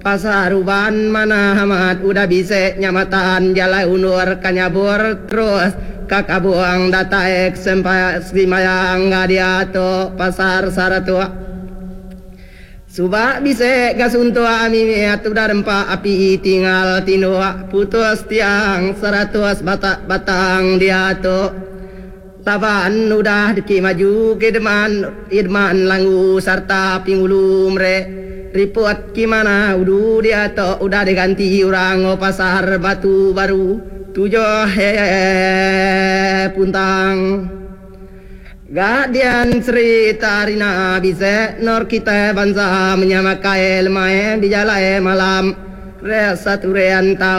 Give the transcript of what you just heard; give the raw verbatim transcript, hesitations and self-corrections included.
pasar uban mana hamat udah bisa nyamatan jalan unur kanyabur terus kakabuang data ek sempai simayang ngadiato pasar saratua Subak bisa kasuntua ami atu darempa api tinggal tinua putus tiang seratus batak batang diato lawan udah deki maju ke deman irman langu sarta pingulu mre report gimana udu diato udah diganti orang o pasar batu baru tujuh he puntang Gadian cerita rina bisa nor kita bangsa menyamakai lemah di jalan malam resa turian tahu